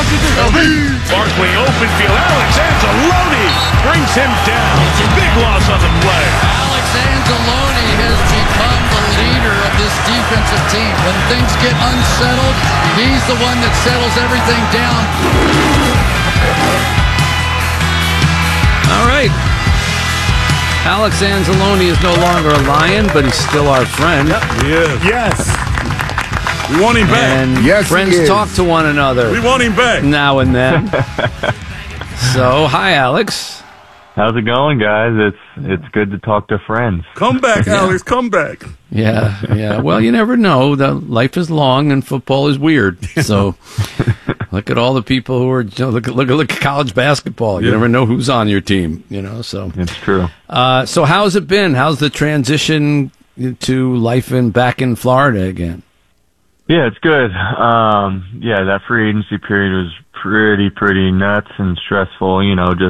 Barkley open field. Alex Anzalone brings him down. Big loss on the play. Alex Anzalone has become the leader of this defensive team. When things get unsettled, he's the one that settles everything down. All right. Alex Anzalone is no longer a Lion, but he's still our friend. He is. Yes. We want him back. And Yes, he friends is. talk to one another We want him back. now and then. So, hi, Alex. How's it going, guys? It's good to talk to friends. Come back, Alex. Come back. Yeah. Well, you never know. Life is long and football is weird. So, look at all the people who are look at college basketball. You never know who's on your team. So It's true. So how's it been? How's the transition to life back in Florida again? Yeah, it's good. That free agency period was pretty nuts and stressful.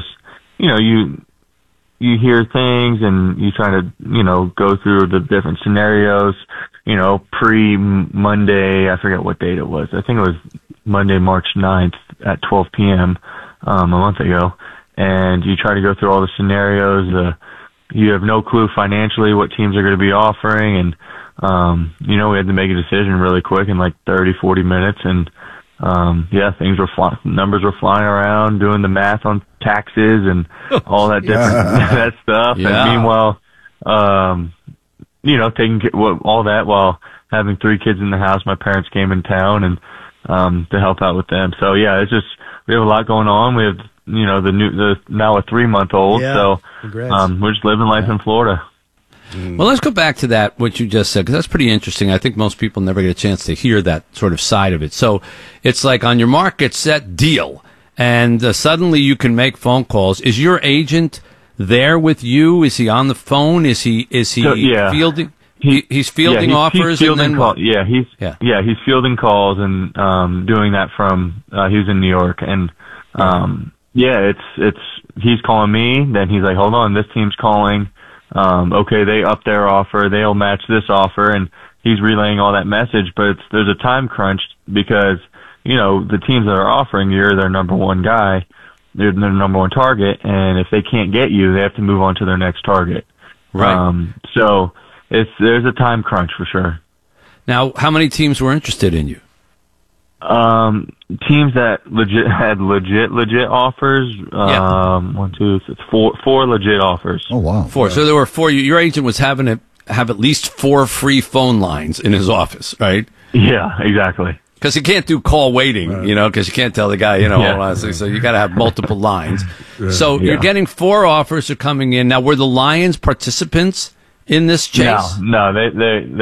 You hear things and you try to, go through the different scenarios, pre-Monday, I forget what date it was. I think it was Monday, March 9th at 12 p.m. A month ago. And you try to go through all the scenarios. You have no clue financially what teams are going to be offering. And, we had to make a decision really quick in like 30, 40 minutes. And, numbers were flying around, doing the math on taxes and all that different that stuff. Yeah. And meanwhile, taking all that while having 3 kids in the house. My parents came in town and to help out with them. So yeah, it's just we have a lot going on. We have the now a 3-month-old. Yeah. So Congrats. we're just living life in Florida. Well, let's go back to that, what you just said, because that's pretty interesting. I think most people never get a chance to hear that sort of side of it. So it's like on your mark, get set, deal. And suddenly you can make phone calls. Is your agent there with you? Is he on the phone? Is he fielding? He's fielding offers. He's fielding and then calls. what? He's fielding calls and doing that from he's in New York. And it's he's calling me, then he's like, hold on, this team's calling. Okay, they up their offer, they'll match this offer, and he's relaying all that message, but there's a time crunch because, the teams that are offering you're their number one guy, they're their number one target, and if they can't get you, they have to move on to their next target. Right. So there's a time crunch for sure. Now, how many teams were interested in you? Teams that had legit offers. One, two, three, four legit offers. Oh, wow. 4. So there were 4. Your agent was having to have at least 4 free phone lines in his office, right? Yeah, exactly. Because you can't do call waiting, because you can't tell the guy, honestly. So you got to have multiple lines. So you're getting 4 offers are coming in. Now, were the Lions participants in this chase? No, they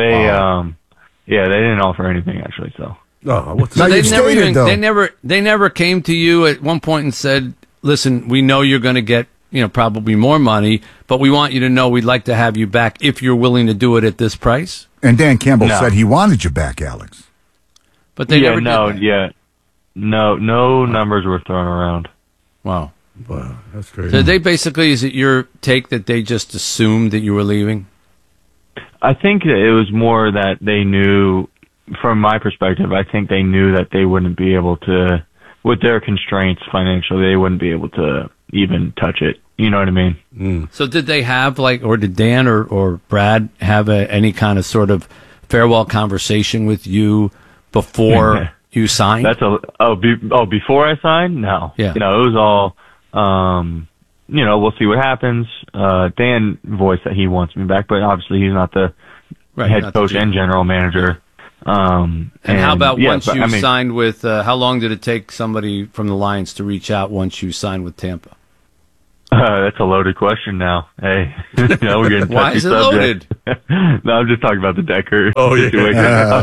didn't offer anything actually. So. Oh, what's So though. they never came to you at one point and said, "Listen, we know you're going to get, probably more money, but we want you to know we'd like to have you back if you're willing to do it at this price." And Dan Campbell said he wanted you back, Alex. But they never did that. No numbers were thrown around. Wow. Wow, that's crazy. So they basically, is it your take that they just assumed that you were leaving? I think that it was more that they knew, from my perspective, I think they knew that they wouldn't be able to, with their constraints financially, they wouldn't be able to even touch it. You know what I mean? So did they have, or did Dan or Brad have any kind of sort of farewell conversation with you before you signed? Before I signed? No. Yeah. It was all, we'll see what happens. Dan voiced that he wants me back, but obviously he's not the head coach and general manager. And how about once you signed with, how long did it take somebody from the Lions to reach out once you signed with Tampa? That's a loaded question now. Hey, we're getting touchy Why is it subject. loaded? No, I'm just talking about the Decker Yeah. situation.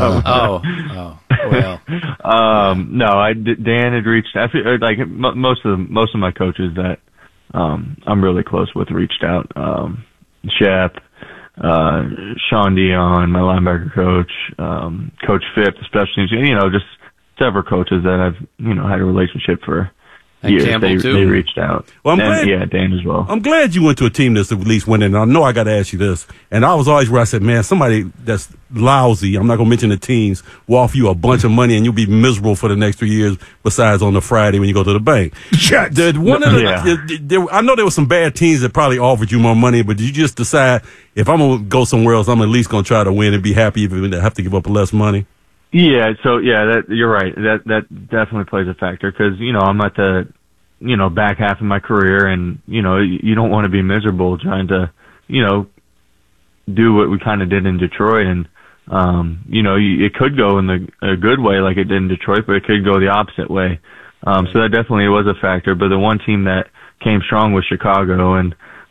Well. Dan had reached. I feel like most of my coaches that I'm really close with reached out. Shep, Sean Dion, my linebacker coach, Coach Phipp, the special teams. Just several coaches that I've had a relationship for And years. Campbell, too? They reached out. Well, I'm and, glad- yeah, Dan as well. I'm glad you went to a team that's at least winning. I know I got to ask you this. And I was always where I said, man, somebody that's lousy, I'm not going to mention the teams, will offer you a bunch of money and you'll be miserable for the next 3 years besides on the Friday when you go to the bank. Jets. Did one of I know there were some bad teams that probably offered you more money, but did you just decide, if I'm going to go somewhere else, I'm at least going to try to win and be happy even if I have to give up less money? Yeah, so yeah, you're right. That definitely plays a factor because, I'm at the, back half of my career and, you don't want to be miserable trying to, do what we kind of did in Detroit. And, it could go in a good way like it did in Detroit, but it could go the opposite way. So that definitely was a factor. But the one team that came strong was Chicago, and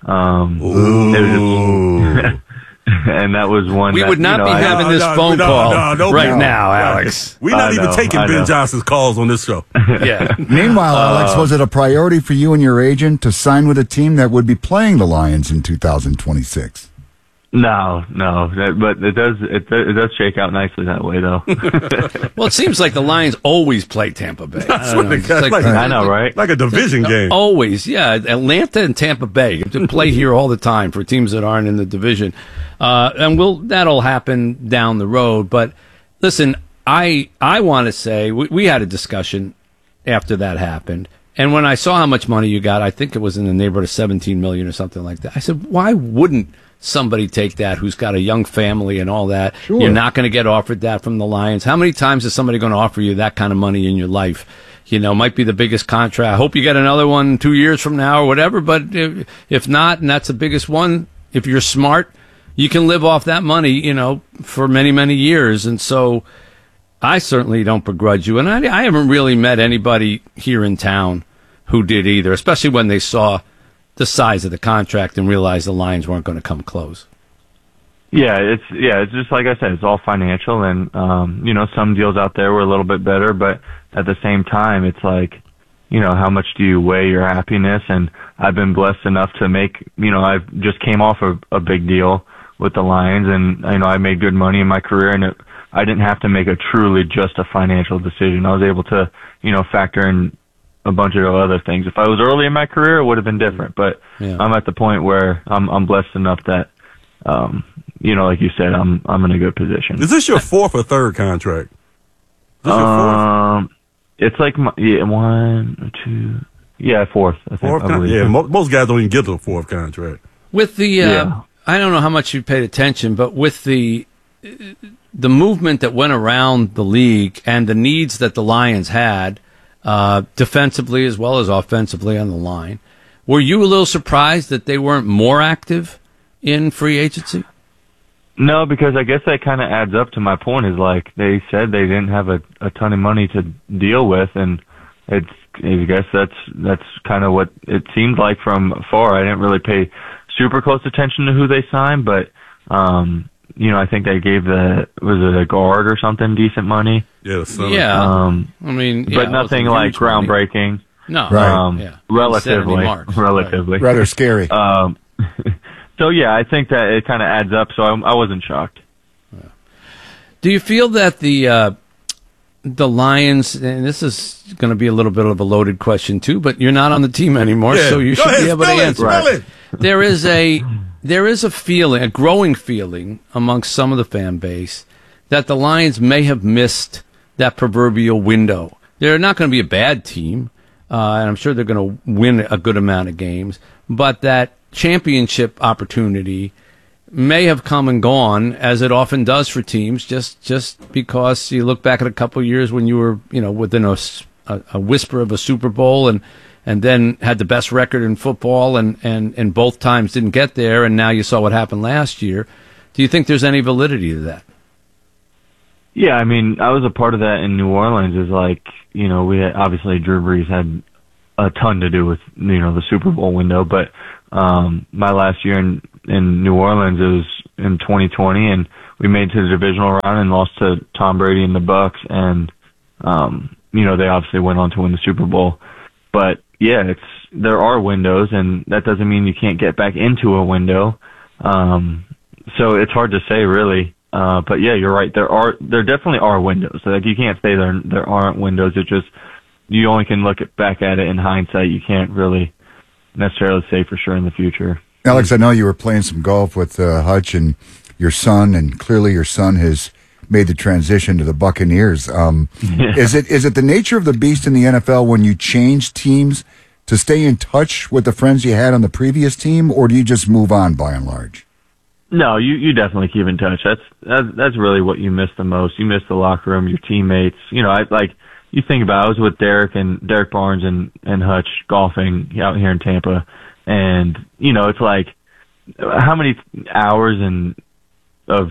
and that was one. We would not be having this phone call right now, Alex. We're not even taking Ben Johnson's calls on this show. Yeah. Meanwhile, Alex, was it a priority for you and your agent to sign with a team that would be playing the Lions in 2026? No, but it does shake out nicely that way, though. Well, it seems like the Lions always play Tampa Bay. That's what they got. I know, right? Like a division game. Always, yeah. Atlanta and Tampa Bay to play here all the time for teams that aren't in the division, and that'll happen down the road. But listen, I want to say we had a discussion after that happened, and when I saw how much money you got, I think it was in the neighborhood of $17 million or something like that. I said, why wouldn't somebody take that who's got a young family and all that? Sure. You're not going to get offered that from the Lions. How many times is somebody going to offer you that kind of money in your life? Might be the biggest contract. I hope you get another one 2 years from now or whatever, but if not, and that's the biggest one, if you're smart, you can live off that money, for many, many years. And so I certainly don't begrudge you. And I haven't really met anybody here in town who did either, especially when they saw the size of the contract and realized the Lions weren't going to come close. Yeah, it's just like I said, it's all financial, and some deals out there were a little bit better, but at the same time, it's like, how much do you weigh your happiness? And I've been blessed enough to make, I've just came off a big deal with the Lions, and I made good money in my career, and I didn't have to make a truly just a financial decision. I was able to, factor in a bunch of other things. If I was early in my career, it would have been different. But yeah. I'm at the point where I'm blessed enough that, like you said, I'm in a good position. Is this your fourth or third contract? Is this your fourth? It's like one, two, fourth. I think. Most guys don't even get to the fourth contract. With the, I don't know how much you paid attention, but with the movement that went around the league and the needs that the Lions had, defensively as well as offensively on the line. Were you a little surprised that they weren't more active in free agency? No, because I guess that kind of adds up to my point is like they said they didn't have a ton of money to deal with, and I guess that's kind of what it seemed like from afar. I didn't really pay super close attention to who they signed, but I think they gave was it a guard or something decent money? Yeah, but nothing like groundbreaking. No, right. Relatively. Rather scary. So I think that it kind of adds up. So I wasn't shocked. Do you feel that the Lions, and this is going to be a little bit of a loaded question too, but you're not on the team anymore, so you should be able to answer. Right. There is a feeling, a growing feeling amongst some of the fan base that the Lions may have missed that proverbial window. They're not going to be a bad team, and I'm sure they're going to win a good amount of games, but that championship opportunity may have come and gone, as it often does for teams, just because you look back at a couple of years when you were, within a whisper of a Super Bowl and then had the best record in football and both times didn't get there, and now you saw what happened last year. Do you think there's any validity to that? Yeah, I mean, I was a part of that in New Orleans. Is like, we had, obviously Drew Brees had a ton to do with, the Super Bowl window, but my last year in New Orleans, it was in 2020, and we made it to the divisional round and lost to Tom Brady and the Bucs, and they obviously went on to win the Super Bowl. But yeah, there are windows, and that doesn't mean you can't get back into a window. So it's hard to say really. But yeah, you're right. There definitely are windows. So like you can't say there aren't windows. It's just you only can look back at it in hindsight. You can't really necessarily say for sure in the future. Alex, I know you were playing some golf with Hutch and your son, and clearly your son has made the transition to the Buccaneers. Is it the nature of the beast in the NFL when you change teams to stay in touch with the friends you had on the previous team, or do you just move on by and large? No, you definitely keep in touch. That's really what you miss the most. You miss the locker room, your teammates. You know, you think about it, I was with Derek Barnes and Hutch golfing out here in Tampa, and you know, it's like how many hours of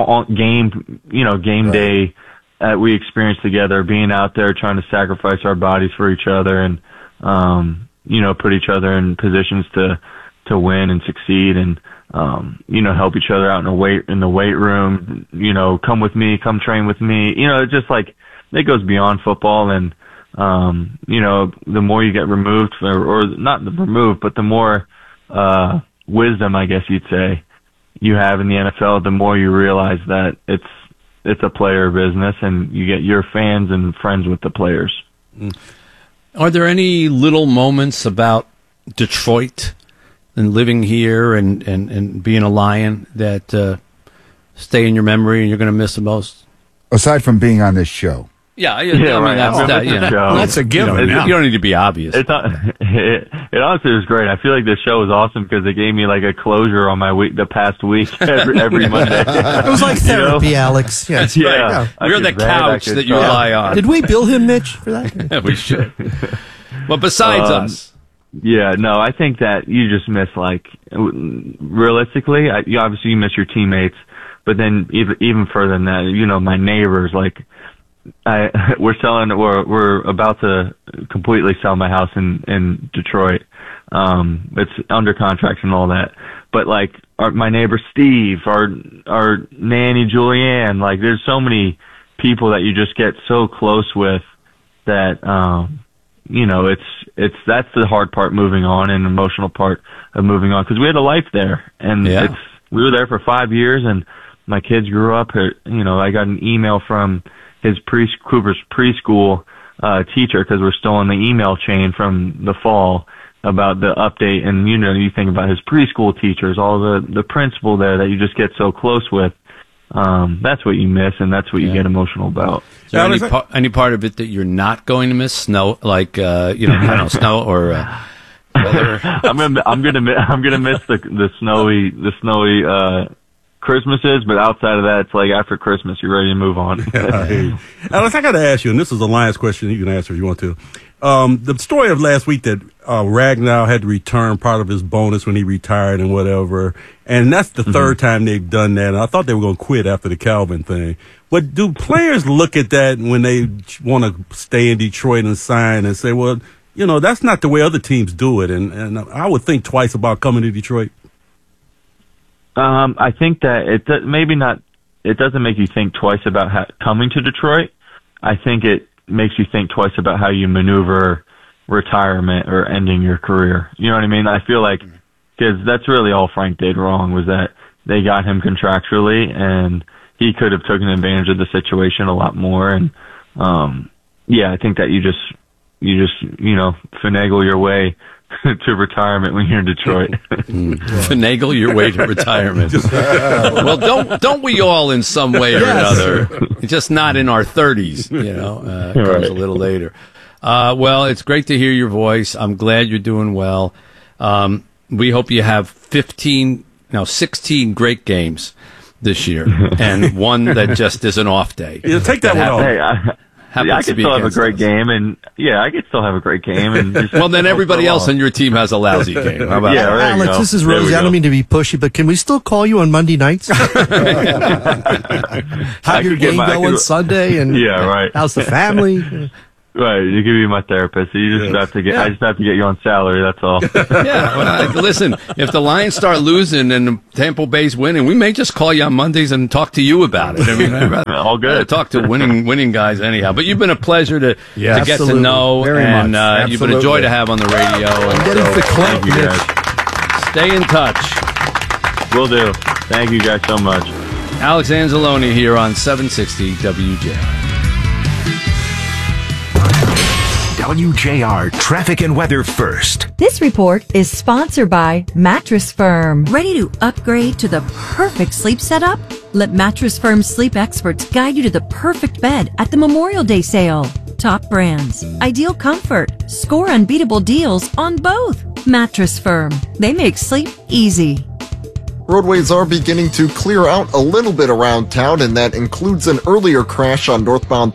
game day we experienced together, being out there trying to sacrifice our bodies for each other and put each other in positions to win and succeed, and help each other out in the weight room, come with me, come train with me. It's just like it goes beyond football, and the more you get removed or not removed, but the more wisdom, I guess you'd say, you have in the NFL, the more you realize that it's a player business, and you get your fans and friends with the players. Are there any little moments about Detroit and living here and being a Lion that stay in your memory and you're going to miss the most? Aside from being on this show. That's a given. You don't need to be obvious. It honestly was great. I feel like this show was awesome because it gave me like a closure on my week, the past week, every Monday. It was like therapy, Alex. Yeah, right. We're the couch that you lie on. Did we bill him, Mitch, for that? Yeah, we should. Well, besides us. Yeah, no, I think that you just miss, like, realistically, obviously you miss your teammates, but then even further than that, my neighbors, like, we're about to completely sell my house in Detroit. It's under contract and all that. But like my neighbor Steve, our nanny Julianne, like there's so many people that you just get so close with that, that's the hard part moving on and emotional part of moving on. 'Cause we had a life there, and we were there for 5 years, and my kids grew up. I got an email from Cooper's preschool teacher, because we're still in the email chain from the fall about the update, and you think about his preschool teachers, all the principal there that you just get so close with. That's what you miss, and that's what you get emotional about. Is there any part of it that you're not going to miss? Snow, like I don't know, snow or weather? I'm gonna miss the snowy Christmases, but outside of that, it's like after Christmas, you're ready to move on. Alex, I got to ask you, and this is a Lions question. You can answer if you want to. The story of last week that Ragnow had to return part of his bonus when he retired and whatever, and that's the third time they've done that. And I thought they were going to quit after the Calvin thing. But do players look at that when they want to stay in Detroit and sign and say, well, that's not the way other teams do it, and I would think twice about coming to Detroit? I think that it doesn't make you think twice about coming to Detroit. I think it makes you think twice about how you maneuver retirement or ending your career. You know what I mean? I feel like, because that's really all Frank did wrong, was that they got him contractually, and he could have taken advantage of the situation a lot more. And I think that you just finagle your way to retirement when you're in Detroit. Finagle your way to retirement. Well, don't we all in some way or another? Just not in our 30s, comes a little later. Well, it's great to hear your voice. I'm glad you're doing well. We hope you have 16 great games this year, and one that just is an off day. Yeah, take that one off. I could still have a great game, and I could still have a great game, and just well, then everybody else on your team has a lousy game. How about that? Alex, this is Rosie. I don't mean to be pushy, but can we still call you on Monday nights? Have your game go on Sunday, and how's the family? Right, you can be my therapist. So you just have to I just have to get you on salary. That's all. Listen, if the Lions start losing and Tampa Bay's winning, we may just call you on Mondays and talk to you about it. I mean, all good. Talk to winning guys anyhow. But you've been a pleasure to get to know, very and much. You've been a joy to have on the radio. And get into the club, stay in touch. Will do. Thank you guys so much. Alex Anzalone here on 760 WJ. WJR Traffic and Weather First. This report is sponsored by Mattress Firm. Ready to upgrade to the perfect sleep setup? Let Mattress Firm's sleep experts guide you to the perfect bed at the Memorial Day sale. Top brands, ideal comfort, score unbeatable deals on both. Mattress Firm. They make sleep easy. Roadways are beginning to clear out a little bit around town, and that includes an earlier crash on northbound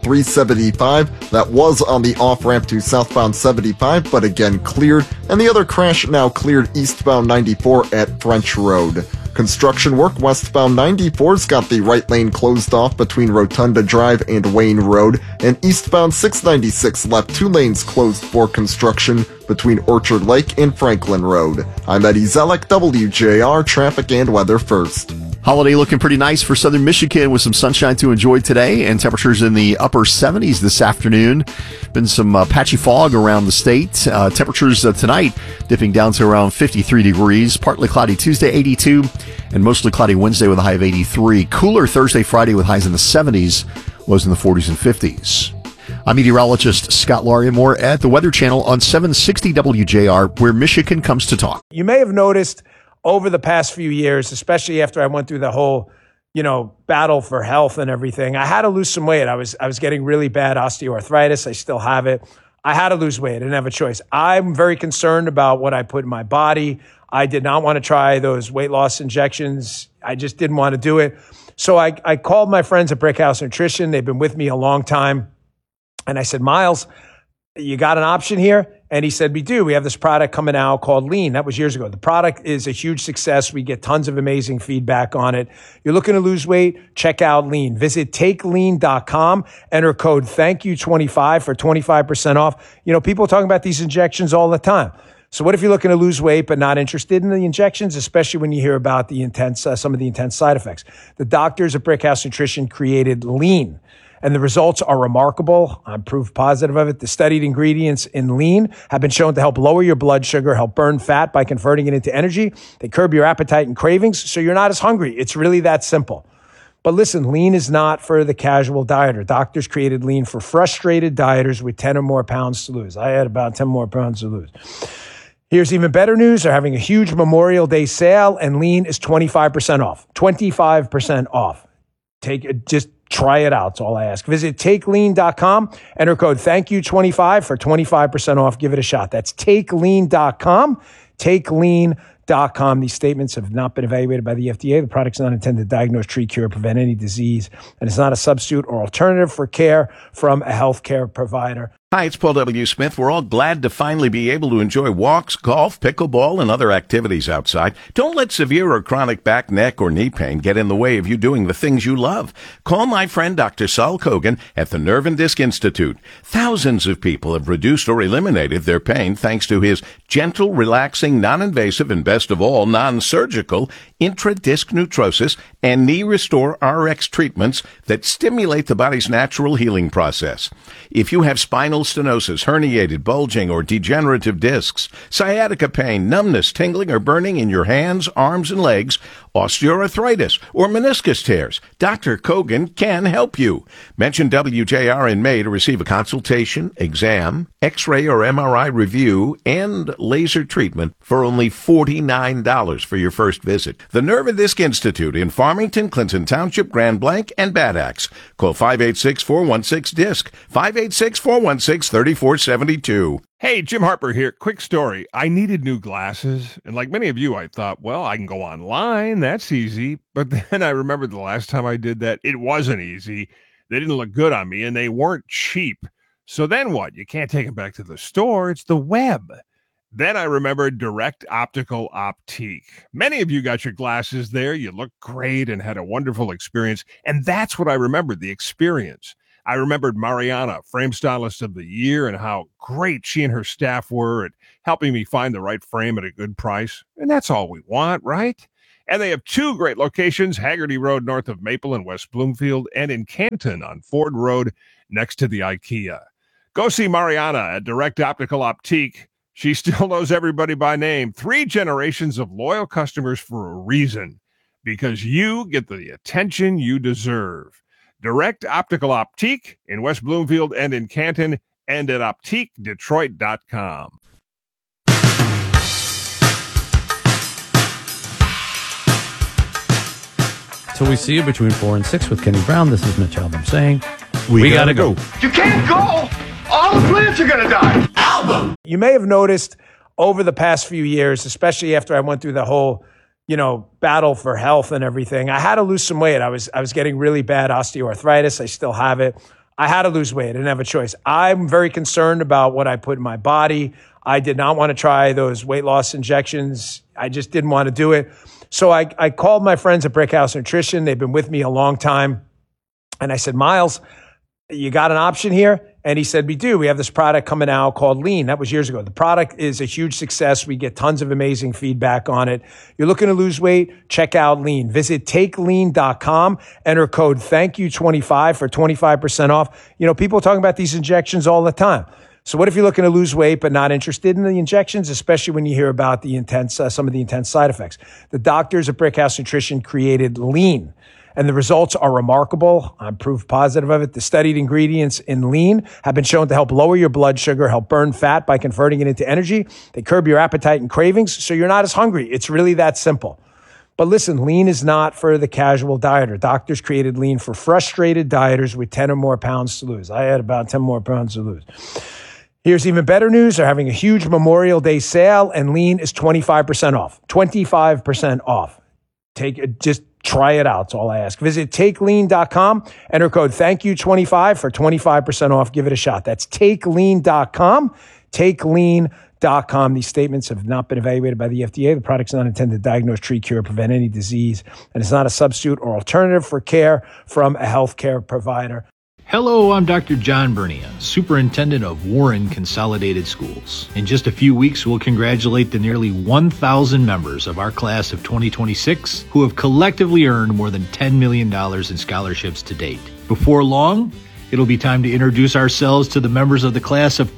375 that was on the off-ramp to southbound 75, but again cleared, and the other crash now cleared eastbound 94 at French Road. Construction work westbound 94's got the right lane closed off between Rotunda Drive and Wayne Road, and eastbound 696 left 2 lanes closed for construction between Orchard Lake and Franklin Road. I'm Eddie Zellick, WJR Traffic and Weather First. Holiday looking pretty nice for southern Michigan with some sunshine to enjoy today and temperatures in the upper 70s this afternoon. Been some patchy fog around the state. Temperatures tonight dipping down to around 53 degrees. Partly cloudy Tuesday, 82, and mostly cloudy Wednesday with a high of 83. Cooler Thursday, Friday with highs in the 70s, lows in the 40s and 50s. I'm meteorologist Scott Laurie. More at the Weather Channel on 760 WJR, where Michigan comes to talk. You may have noticed over the past few years, especially after I went through the whole, battle for health and everything, I had to lose some weight. I was getting really bad osteoarthritis. I still have it. I had to lose weight. I didn't have a choice. I'm very concerned about what I put in my body. I did not want to try those weight loss injections. I just didn't want to do it. So I called my friends at Brickhouse Nutrition. They've been with me a long time. And I said, Miles, you got an option here? And he said, we do. We have this product coming out called Lean. That was years ago. The product is a huge success. We get tons of amazing feedback on it. You're looking to lose weight? Check out Lean. Visit takelean.com. Enter code THANKYOU25 for 25% off. People are talking about these injections all the time. So what if you're looking to lose weight but not interested in the injections, especially when you hear about the some of the intense side effects? The doctors at Brickhouse Nutrition created Lean, and the results are remarkable. I'm proof positive of it. The studied ingredients in Lean have been shown to help lower your blood sugar, help burn fat by converting it into energy. They curb your appetite and cravings, so you're not as hungry. It's really that simple. But listen, Lean is not for the casual dieter. Doctors created Lean for frustrated dieters with 10 or more pounds to lose. I had about 10 more pounds to lose. Here's even better news. They're having a huge Memorial Day sale, and Lean is 25% off. 25% off. Just try it out. That's all I ask. Visit takelean.com. Enter code THANKYOU25 for 25% off. Give it a shot. That's takelean.com. Takelean.com. These statements have not been evaluated by the FDA. The product's not intended to diagnose, treat, cure, prevent any disease, and it's not a substitute or alternative for care from a healthcare provider. Hi, it's Paul W. Smith. We're all glad to finally be able to enjoy walks, golf, pickleball, and other activities outside. Don't let severe or chronic back, neck, or knee pain get in the way of you doing the things you love. Call my friend Dr. Saul Kogan at the Nerve and Disc Institute. Thousands of people have reduced or eliminated their pain thanks to his gentle, relaxing, non-invasive, and best of all, non-surgical intra-disc neutrosis and knee restore RX treatments that stimulate the body's natural healing process. If you have spinal stenosis, herniated, bulging, or degenerative discs, sciatica pain, numbness, tingling, or burning in your hands, arms, and legs, osteoarthritis, or meniscus tears, Dr. Kogan can help you. Mention WJR in May to receive a consultation, exam, X-ray or MRI review, and laser treatment for only $49 for your first visit. The Nerve and Disc Institute in Farmington, Clinton Township, Grand Blanc, and Bad Axe. Call 586-416-DISC, 586-416-3472. Hey, Jim Harper here. Quick story. I needed new glasses, and like many of you, I thought, well, I can go online. That's easy. But then I remembered the last time I did that, it wasn't easy. They didn't look good on me, and they weren't cheap. So then what? You can't take them back to the store. It's the web. Then I remembered Direct Optical Optique. Many of you got your glasses there. You looked great and had a wonderful experience. And that's what I remembered, the experience. I remembered Mariana, Frame Stylist of the Year, and how great she and her staff were at helping me find the right frame at a good price. And that's all we want, right? And they have two great locations, Haggerty Road north of Maple in West Bloomfield, and in Canton on Ford Road next to the IKEA. Go see Mariana at Direct Optical Optique. She still knows everybody by name. 3 generations of loyal customers for a reason, because you get the attention you deserve. Direct Optical Optique in West Bloomfield and in Canton, and at OptiqueDetroit.com. So we see you between 4 and 6 with Kenny Brown. This is Mitch Albom saying, we gotta go. You can't go! All the plants are gonna die! Album! You may have noticed over the past few years, especially after I went through the whole, battle for health and everything, I had to lose some weight. I was getting really bad osteoarthritis. I still have it. I had to lose weight. I didn't have a choice. I'm very concerned about what I put in my body. I did not want to try those weight loss injections. I just didn't want to do it. So I called my friends at Brickhouse Nutrition. They've been with me a long time. And I said, Miles, you got an option here? And he said, we do. We have this product coming out called Lean. That was years ago. The product is a huge success. We get tons of amazing feedback on it. You're looking to lose weight? Check out Lean. Visit takelean.com. Enter code THANKYOU25 for 25% off. People are talking about these injections all the time. So what if you're looking to lose weight but not interested in the injections, especially when you hear about the some of the intense side effects? The doctors at Brickhouse Nutrition created Lean, and the results are remarkable. I'm proof positive of it. The studied ingredients in Lean have been shown to help lower your blood sugar, help burn fat by converting it into energy. They curb your appetite and cravings, so you're not as hungry. It's really that simple. But listen, Lean is not for the casual dieter. Doctors created Lean for frustrated dieters with 10 or more pounds to lose. I had about 10 more pounds to lose. Here's even better news. They're having a huge Memorial Day sale, and Lean is 25% off. 25% off. Just try it out. That's all I ask. Visit takelean.com. Enter code THANKYOU25 for 25% off. Give it a shot. That's takelean.com. Takelean.com. These statements have not been evaluated by the FDA. The product's not intended to diagnose, treat, cure, prevent any disease, and it's not a substitute or alternative for care from a healthcare provider. Hello, I'm Dr. John Bernia, Superintendent of Warren Consolidated Schools. In just a few weeks, we'll congratulate the nearly 1,000 members of our class of 2026 who have collectively earned more than $10 million in scholarships to date. Before long, it'll be time to introduce ourselves to the members of the class of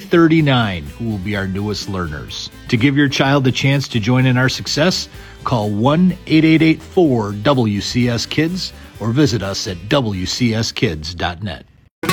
2039 who will be our newest learners. To give your child the chance to join in our success, call 1-888-4-WCS-KIDS or visit us at WCSKids.net.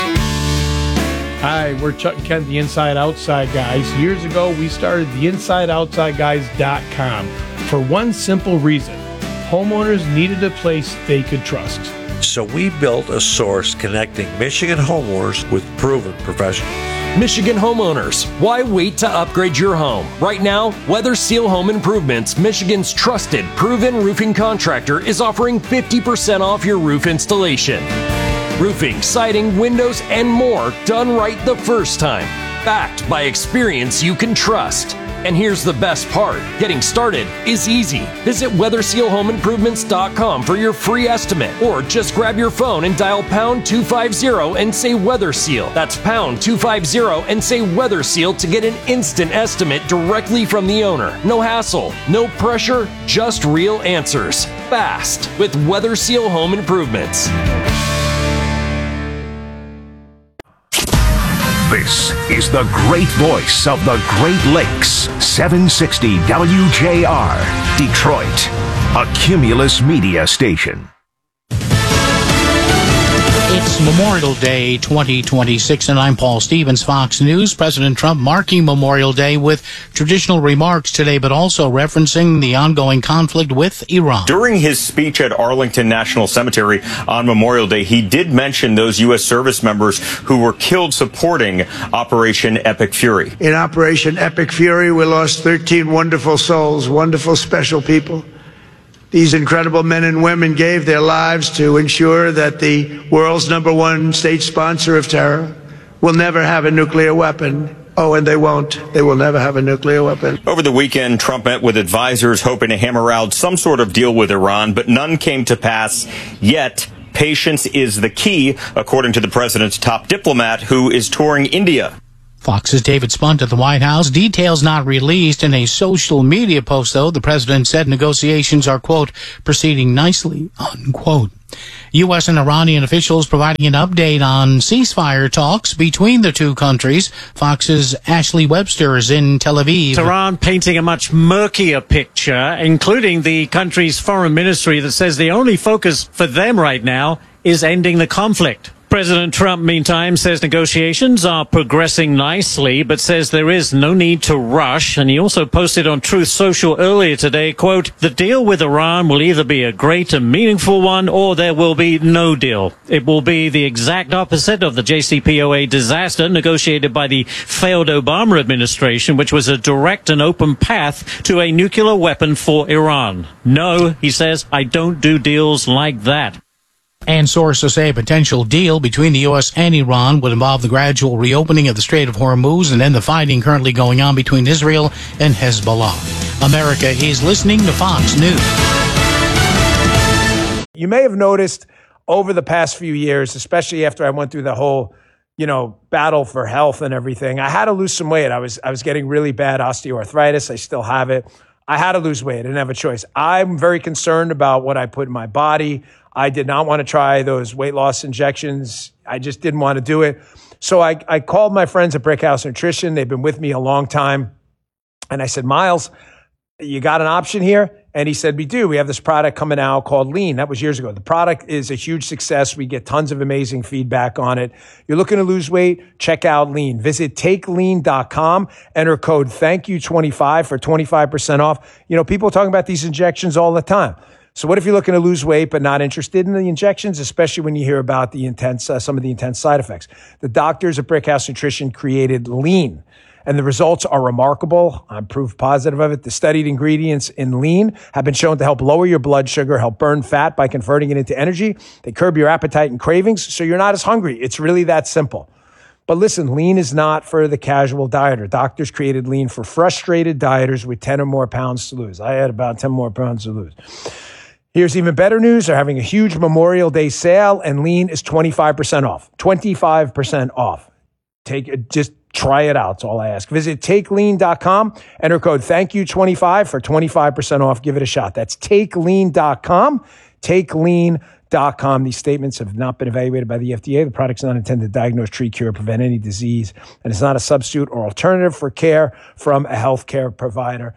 Hi, we're Chuck and Kent, the Inside Outside Guys. Years ago, we started the InsideOutsideGuys.com for one simple reason. Homeowners needed a place they could trust. So we built a source connecting Michigan homeowners with proven professionals. Michigan homeowners, why wait to upgrade your home? Right now, Weather Seal Home Improvements, Michigan's trusted, proven roofing contractor, is offering 50% off your roof installation. Roofing, siding, windows, and more done right the first time. Backed by experience you can trust. And here's the best part. Getting started is easy. Visit WeatherSealHomeImprovements.com for your free estimate. Or just grab your phone and dial pound 250 and say Weather Seal. That's pound 250 and say Weather Seal to get an instant estimate directly from the owner. No hassle, no pressure, just real answers. Fast with Weather Seal Home Improvements. This is the great voice of the Great Lakes, 760 WJR, Detroit, a Cumulus media station. It's Memorial Day 2026, and I'm Paul Stevens, Fox News. President Trump marking Memorial Day with traditional remarks today, but also referencing the ongoing conflict with Iran. During his speech at Arlington National Cemetery on Memorial Day, he did mention those U.S. service members who were killed supporting Operation Epic Fury. In Operation Epic Fury, we lost 13 wonderful souls, wonderful, special people. These incredible men and women gave their lives to ensure that the world's #1 state sponsor of terror will never have a nuclear weapon. Oh, and they won't. They will never have a nuclear weapon. Over the weekend, Trump met with advisors hoping to hammer out some sort of deal with Iran, but none came to pass yet. Patience is the key, according to the president's top diplomat, who is touring India. Fox's David Spunt at the White House. Details not released in a social media post, though. The president said negotiations are, quote, proceeding nicely, unquote. U.S. and Iranian officials providing an update on ceasefire talks between the two countries. Fox's Ashley Webster is in Tel Aviv. Tehran painting a much murkier picture, including the country's foreign ministry that says the only focus for them right now is ending the conflict. President Trump, meantime, says negotiations are progressing nicely, but says there is no need to rush. And he also posted on Truth Social earlier today, quote, "The deal with Iran will either be a great and meaningful one or there will be no deal. It will be the exact opposite of the JCPOA disaster negotiated by the failed Obama administration, which was a direct and open path to a nuclear weapon for Iran. No," he says, "I don't do deals like that." And sources say a potential deal between the U.S. and Iran would involve the gradual reopening of the Strait of Hormuz and then the fighting currently going on between Israel and Hezbollah. America is listening to Fox News. You may have noticed over the past few years, especially after I went through the whole, battle for health and everything, I had to lose some weight. I was getting really bad osteoarthritis. I still have it. I had to lose weight. I didn't have a choice. I'm very concerned about what I put in my body. I did not want to try those weight loss injections. I just didn't want to do it. So I called my friends at Brickhouse Nutrition. They've been with me a long time. And I said, "Miles, you got an option here?" And he said, "We do. We have this product coming out called Lean." That was years ago. The product is a huge success. We get tons of amazing feedback on it. You're looking to lose weight? Check out Lean. Visit takelean.com. Enter code THANKYOU25 for 25% off. People are talking about these injections all the time. So what if you're looking to lose weight but not interested in the injections, especially when you hear about the some of the intense side effects? The doctors at Brickhouse Nutrition created Lean, and the results are remarkable. I'm proof positive of it. The studied ingredients in Lean have been shown to help lower your blood sugar, help burn fat by converting it into energy. They curb your appetite and cravings, so you're not as hungry. It's really that simple. But listen, Lean is not for the casual dieter. Doctors created Lean for frustrated dieters with 10 or more pounds to lose. I had about 10 more pounds to lose. Here's even better news. They're having a huge Memorial Day sale, and Lean is 25% off. 25% off. Just try it out. That's all I ask. Visit takelean.com. Enter code THANKYOU25 for 25% off. Give it a shot. That's takelean.com. Takelean.com. These statements have not been evaluated by the FDA. The product's not intended to diagnose, treat, cure, or prevent any disease, and it's not a substitute or alternative for care from a healthcare provider.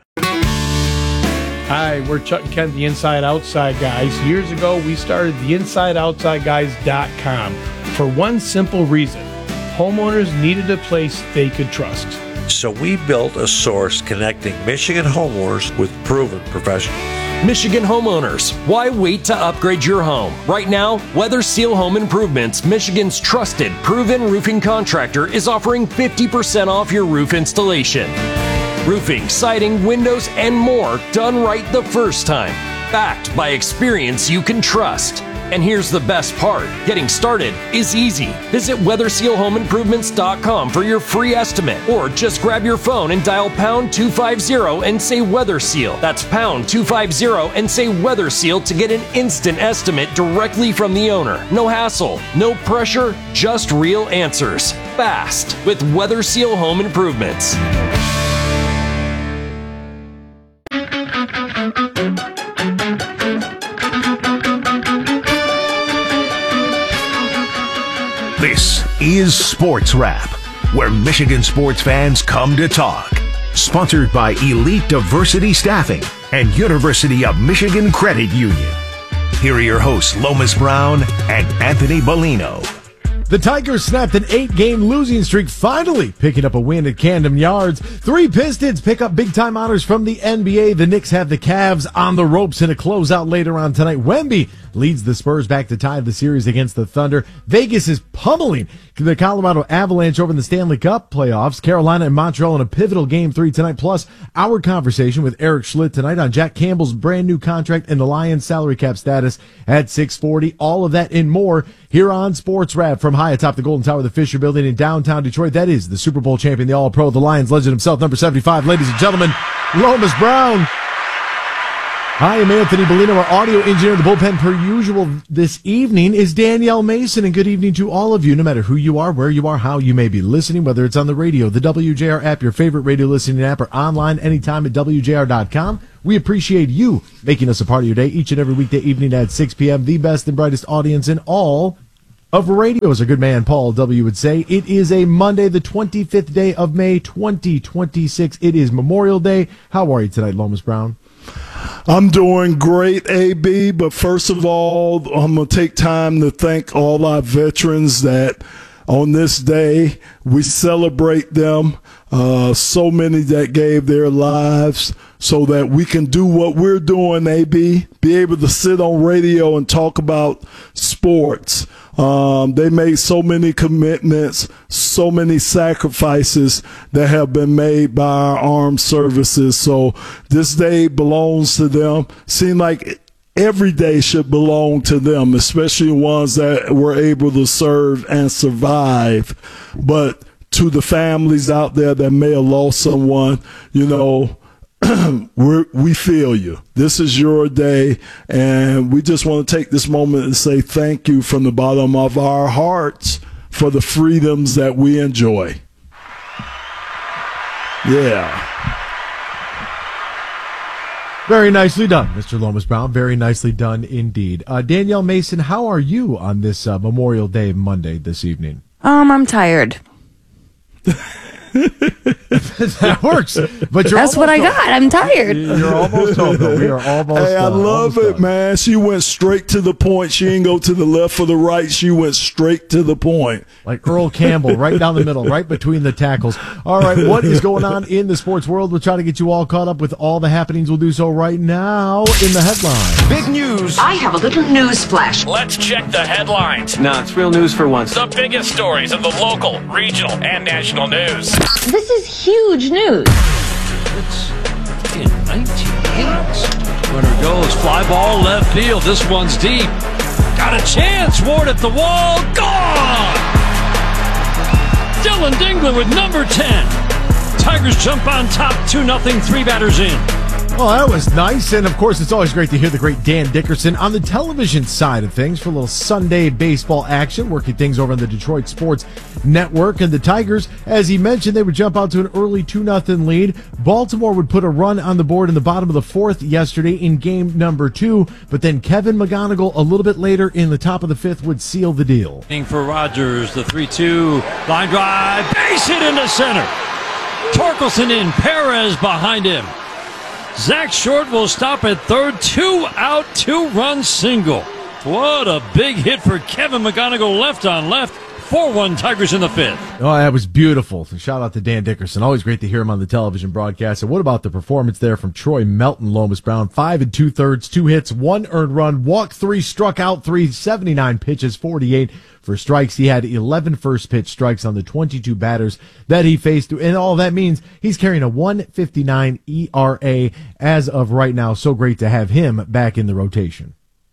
Hi, we're Chuck and Ken, the Inside Outside Guys. Years ago, we started the InsideOutsideGuys.com for one simple reason. Homeowners needed a place they could trust. So we built a source connecting Michigan homeowners with proven professionals. Michigan homeowners, why wait to upgrade your home? Right now, Weather Seal Home Improvements, Michigan's trusted, proven roofing contractor, is offering 50% off your roof installation. Roofing, siding, windows, and more done right the first time. Backed by experience you can trust. And here's the best part. Getting started is easy. Visit WeatherSealHomeImprovements.com for your free estimate. Or just grab your phone and dial pound 250 and say Weather Seal. That's pound 250 and say Weather Seal to get an instant estimate directly from the owner. No hassle, no pressure, just real answers. Fast with Weather Seal Home Improvements. This is Sports Wrap, where Michigan sports fans come to talk. Sponsored by Elite Diversity Staffing and University of Michigan Credit Union. Here are your hosts, Lomas Brown and Anthony Bellino. The Tigers snapped an 8-game losing streak, finally picking up a win at Camden Yards. 3 Pistons pick up big-time honors from the NBA. The Knicks have the Cavs on the ropes in a closeout later on tonight. Wemby leads the Spurs back to tie the series against the Thunder. Vegas is pummeling the Colorado Avalanche over in the Stanley Cup playoffs. Carolina and Montreal in a pivotal Game 3 tonight. Plus, our conversation with Eric Schlitt tonight on Jack Campbell's brand new contract and the Lions salary cap status at 640. All of that and more here on Sports Wrap from high atop the Golden Tower of the Fisher Building in downtown Detroit. That is the Super Bowl champion, the All-Pro, the Lions legend himself, number 75. Ladies and gentlemen, Lomas Brown. I am Anthony Bellino. Our audio engineer in the bullpen, per usual, this evening is Danielle Mason. And good evening to all of you, no matter who you are, where you are, how you may be listening, whether it's on the radio, the WJR app, your favorite radio listening app, or online anytime at WJR.com. We appreciate you making us a part of your day each and every weekday evening at 6 p.m. The best and brightest audience in all of radio, as a good man Paul W. would say. It is a Monday, the 25th day of May, 2026. It is Memorial Day. How are you tonight, Lomas Brown? I'm doing great, AB, but first of all, I'm going to take time to thank all our veterans that on this day we celebrate them. So many that gave their lives so that we can do what we're doing, AB, be able to sit on radio and talk about sports. They made so many commitments, so many sacrifices that have been made by our armed services. So this day belongs to them. Seems like every day should belong to them, especially ones that were able to serve and survive. But to the families out there that may have lost someone, you know, we feel you. This is your day, and we just want to take this moment and say thank you from the bottom of our hearts for the freedoms that we enjoy. Yeah. Very nicely done, Mr. Lomas Brown. Very nicely done indeed. Danielle Mason, how are you on this Memorial Day Monday this evening? I'm tired. That works. But that's what I got. I'm tired. You're almost home, though. We are almost Hey, I love it, man. She went straight to the point. She didn't go to the left or the right. She went straight to the point. Like Earl Campbell, right down the middle, right between the tackles. All right, what is going on in the sports world? We'll try to get you all caught up with all the happenings. We'll do so right now in the headlines. Big news. I have a little news flash. Let's check the headlines. No, it's real news for once. The biggest stories of the local, regional, and national news. This is huge news. It's in 1980s. Runner goes, fly ball left field. This one's deep. Got a chance. Ward at the wall. Gone! Dylan Dingler with number 10. Tigers jump on top 2-0, 3 batters in. Well, that was nice, and of course, it's always great to hear the great Dan Dickerson on the television side of things for a little Sunday baseball action, working things over on the Detroit Sports Network. And the Tigers, as he mentioned, they would jump out to an early 2-0 lead. Baltimore would put a run on the board in the bottom of the fourth yesterday in game number 2, but then Kevin McGonigal a little bit later in the top of the fifth would seal the deal. For Rogers, the 3-2 line drive, base hit into center. Torkelson in, Perez behind him. Zach Short will stop at third, 2 out, 2-run single. What a big hit for Kevin McGonigal, left on left. 4-1 Tigers in the fifth. Oh, that was beautiful. So shout out to Dan Dickerson. Always great to hear him on the television broadcast. And what about the performance there from Troy Melton, Lomas Brown? 5 2/3, 2 hits, 1 earned run, walked 3, struck out 3, 79 pitches, 48 for strikes. He had 11 first pitch strikes on the 22 batters that he faced. And all that means he's carrying a 1.59 ERA as of right now. So great to have him back in the rotation.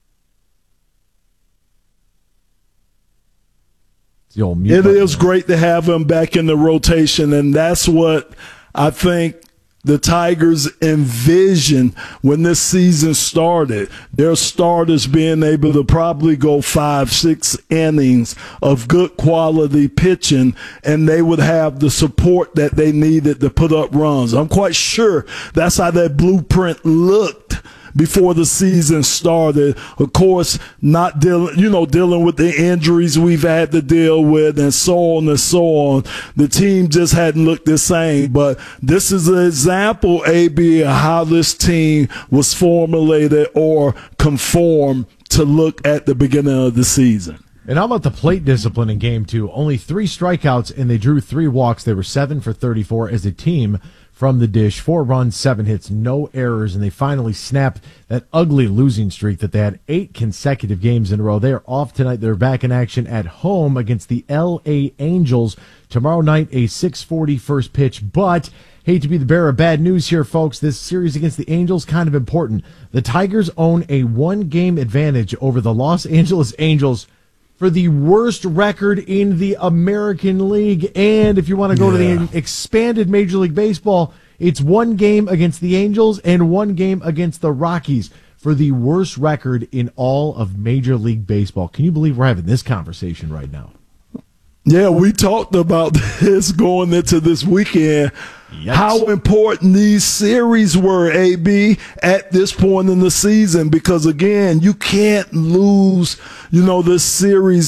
It is great to have him back in the rotation, and that's what I think the Tigers envisioned when this season started. Their starters being able to probably go 5-6 innings of good quality pitching, and they would have the support that they needed to put up runs. I'm quite sure that's how that blueprint looked before the season started. Of course, not dealing with the injuries we've had to deal with and so on and so on. The team just hadn't looked the same. But this is an example, AB, of how this team was formulated or conformed to look at the beginning of the season. And how about the plate discipline in game 2? Only 3 strikeouts, and they drew 3 walks. They were 7 for 34 as a team from the dish. 4 runs, 7 hits, no errors, and they finally snapped that ugly losing streak that they had 8 consecutive games in a row. They are off tonight. They're back in action at home against the L.A. Angels. Tomorrow night, a 6:40 first pitch, but hate to be the bearer of bad news here, folks. This series against the Angels, kind of important. The Tigers own a 1-game advantage over the Los Angeles Angels for the worst record in the American League. And if you want to go to the expanded Major League Baseball, it's 1 game against the Angels and 1 game against the Rockies for the worst record in all of Major League Baseball. Can you believe we're having this conversation right now? Yeah, we talked about this going into this weekend. Yikes. How important these series were, AB, at this point in the season, because again, you can't lose, this series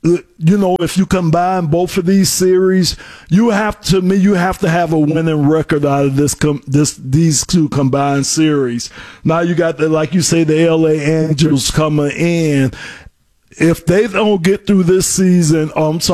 if you combine both of these series, you have to have a winning record out of these two combined series. Now you got like you say, the LA Angels coming in. If they don't get through this season,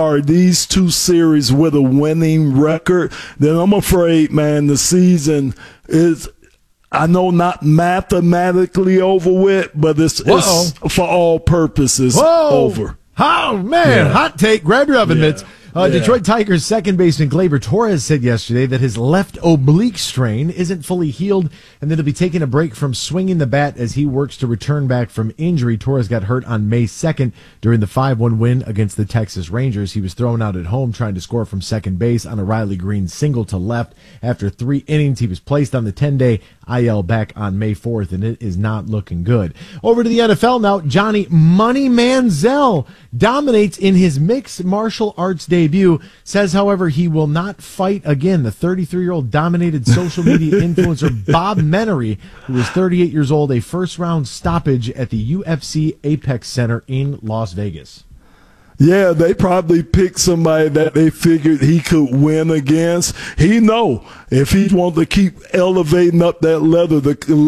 these two series with a winning record, then I'm afraid, man, the season is, I know, not mathematically over with, but it's for all purposes over. Oh, man, hot take. Grab your oven mitts. Detroit Tigers second baseman Gleyber Torres said yesterday that his left oblique strain isn't fully healed and that he'll be taking a break from swinging the bat as he works to return back from injury. Torres got hurt on May 2nd during the 5-1 win against the Texas Rangers. He was thrown out at home trying to score from second base on a Riley Green single to left. After 3 innings, he was placed on the 10-day IL back on May 4th, and it is not looking good. Over to the NFL now. Johnny Money Manziel dominates in his mixed martial arts debut, says, however, he will not fight again. The 33-year-old dominated social media influencer Bob Menery, who is 38 years old, a first-round stoppage at the UFC Apex Center in Las Vegas. Yeah, they probably picked somebody that they figured he could win against. He know if he wants to keep elevating up that ladder,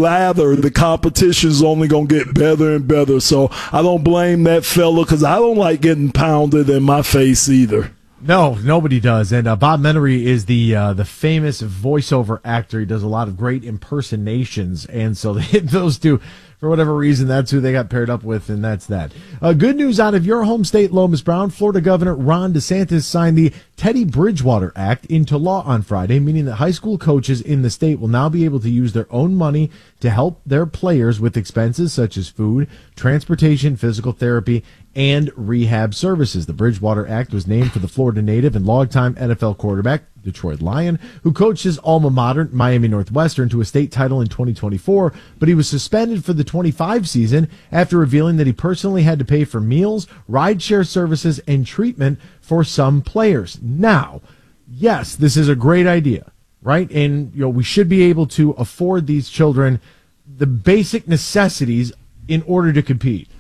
the competition is only going to get better and better. So I don't blame that fella, because I don't like getting pounded in my face either. No, nobody does. And Bob Menery is the famous voiceover actor. He does a lot of great impersonations, and so those two, for whatever reason, that's who they got paired up with, and that's that. Good news out of your home state, Lomas Brown. Florida Governor Ron DeSantis signed the Teddy Bridgewater Act into law on Friday, meaning that high school coaches in the state will now be able to use their own money to help their players with expenses such as food, transportation, physical therapy, and rehab services. The Bridgewater Act was named for the Florida native and longtime NFL quarterback, Detroit Lion, who coached his alma mater, Miami Northwestern, to a state title in 2024, but he was suspended for the 25 season after revealing that he personally had to pay for meals, rideshare services, and treatment for some players. Now, yes, this is a great idea, right? And we should be able to afford these children the basic necessities in order to compete.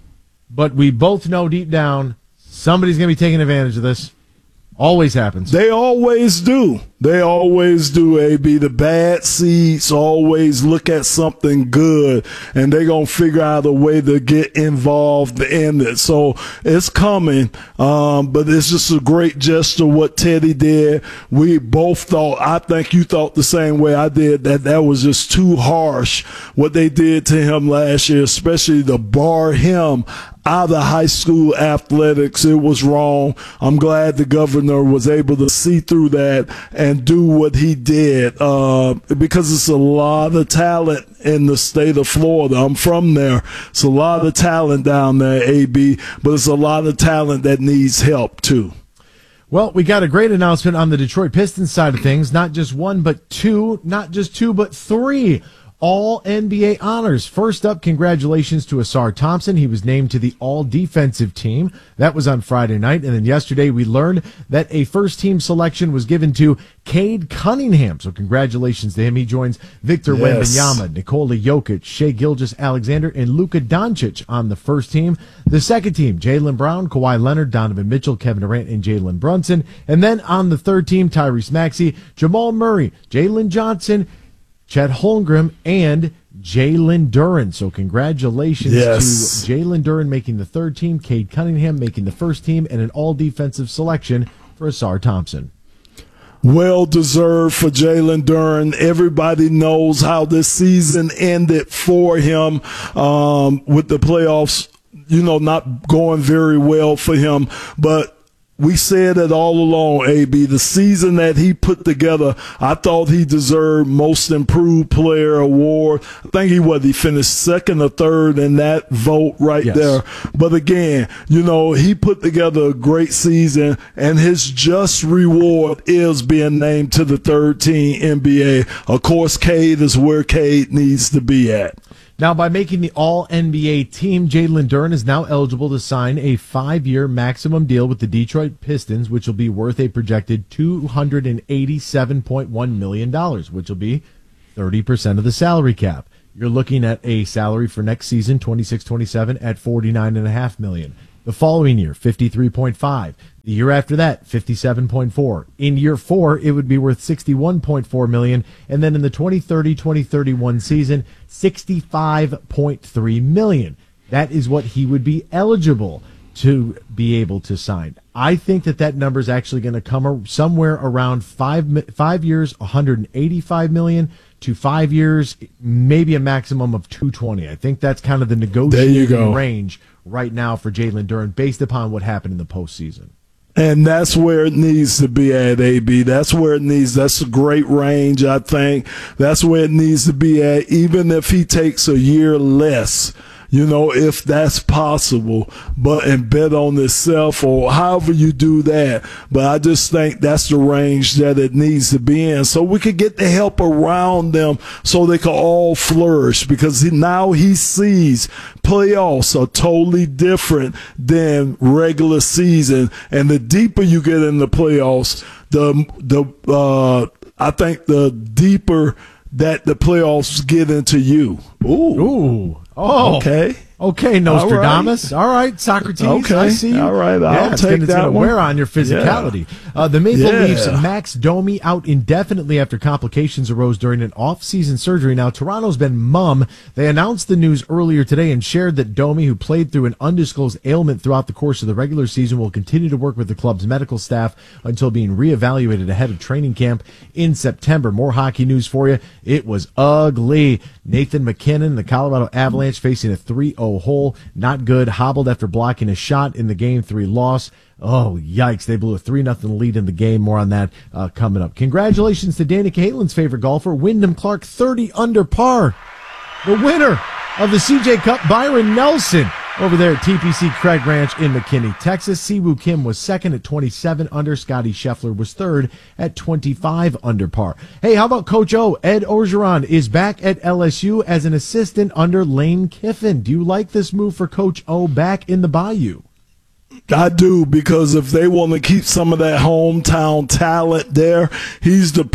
But we both know deep down somebody's going to be taking advantage of this. Always happens. They always do. They always do, AB. The bad seeds always look at something good, and they're going to figure out a way to get involved in it. So it's coming, but it's just a great gesture what Teddy did. We both thought, I think you thought the same way I did, that was just too harsh what they did to him last year, especially to bar him out of high school athletics. It was wrong. I'm glad the governor was able to see through that and do what he did, because it's a lot of talent in the state of Florida. I'm from there. It's a lot of talent down there, AB, but it's a lot of talent that needs help too. Well, we got a great announcement on the Detroit Pistons side of things. Not just one, but two. Not just two, but three All-NBA honors. First up, congratulations to Asar Thompson. He was named to the All-Defensive Team. That was on Friday night. And then yesterday we learned that a first-team selection was given to Cade Cunningham. So congratulations to him. He joins Victor Wembanyama, Nikola Jokic, Shai Gilgeous-Alexander, and Luka Doncic on the first team. The second team, Jaylen Brown, Kawhi Leonard, Donovan Mitchell, Kevin Durant, and Jalen Brunson. And then on the third team, Tyrese Maxey, Jamal Murray, Jalen Johnson, Chet Holmgren, and Jalen Duren. So congratulations to Jalen Duren making the third team, Cade Cunningham making the first team, and an all-defensive selection for Asar Thompson. Well deserved for Jalen Duren. Everybody knows how this season ended for him, with the playoffs, not going very well for him. But we said it all along, AB. The season that he put together, I thought he deserved Most Improved Player award. I think he finished second or third in that vote there. But again, he put together a great season, and his just reward is being named to the third team NBA. Of course, Cade is where Cade needs to be at. Now, by making the All-NBA team, Jalen Duren is now eligible to sign a 5-year maximum deal with the Detroit Pistons, which will be worth a projected $287.1 million, which will be 30% of the salary cap. You're looking at a salary for next season, 26-27, at $49.5 million. The following year, 53.5. The year after that, 57.4. In year 4, it would be worth $61.4 million. And then in the 2030-2031 season, $65.3 million. That is what he would be eligible to be able to sign. I think that number is actually going to come somewhere around 5 years, $185 million, to 5 years, maybe a maximum of $220. I think that's kind of the negotiating range right now for Jalen Duren based upon what happened in the postseason. And that's where it needs to be at, AB. That's where it needs. That's a great range, I think. That's where it needs to be at, even if he takes a year less, if that's possible, and bet on himself or however you do that. But I just think that's the range that it needs to be in, so we could get the help around them so they can all flourish, because now he sees playoffs are totally different than regular season. And the deeper you get in the playoffs, I think the deeper that the playoffs get into you. Ooh. Oh, okay, Nostradamus. All right, Socrates. Okay, I see you. All right, I'll take that gonna one. wear on your physicality. Yeah. The Maple Leafs, Max Domi out indefinitely after complications arose during an off-season surgery. Now, Toronto's been mum. They announced the news earlier today and shared that Domi, who played through an undisclosed ailment throughout the course of the regular season, will continue to work with the club's medical staff until being reevaluated ahead of training camp in September. More hockey news for you. It was ugly. Nathan McKinnon, the Colorado Avalanche, facing a 3-0 hole. Not good. Hobbled after blocking a shot in the Game 3 loss. Oh, yikes. They blew a 3-0 lead in the game. More on that coming up. Congratulations to Danny Cahillin's favorite golfer, Wyndham Clark, 30 under par. The winner of the CJ Cup, Byron Nelson, over there at TPC Craig Ranch in McKinney, Texas. Siwoo Kim was second at 27 under. Scotty Scheffler was third at 25 under par. Hey, how about Coach O? Ed Orgeron is back at LSU as an assistant under Lane Kiffin. Do you like this move for Coach O back in the Bayou? I do, because if they want to keep some of that hometown talent there, he's the